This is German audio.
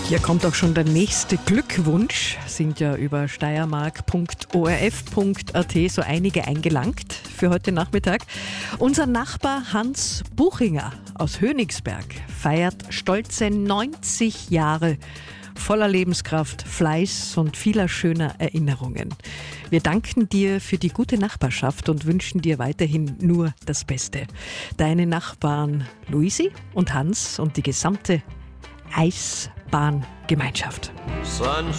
Hier kommt auch schon der nächste Glückwunsch. Sind ja über steiermark.orf.at so einige eingelangt für heute Nachmittag. Unser Nachbar Hans Buchinger aus Hönigsberg feiert stolze 90 Jahre voller Lebenskraft, Fleiß und vieler schöner Erinnerungen. Wir danken dir für die gute Nachbarschaft und wünschen dir weiterhin nur das Beste. Deine Nachbarn Luisi und Hans und die gesamte Eisbahngemeinschaft.